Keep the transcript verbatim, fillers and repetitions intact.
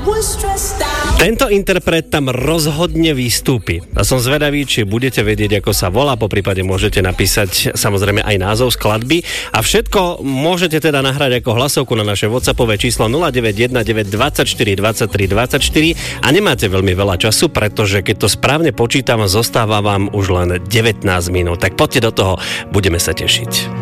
Tento interpret tam rozhodne vystúpi. A som zvedavý, či budete vedieť, ako sa volá, poprípade môžete napísať samozrejme aj názov skladby a všetko môžete teda nahrať ako hlasovku na naše WhatsAppové číslo nula deväť jeden deväť dvadsaťštyri dvadsaťtri dvadsaťštyri a nemáte veľmi veľa času, pretože keď to správne počítam, zostáva vám už len devätnásť minút. Tak poďte do toho, budeme sa tešiť.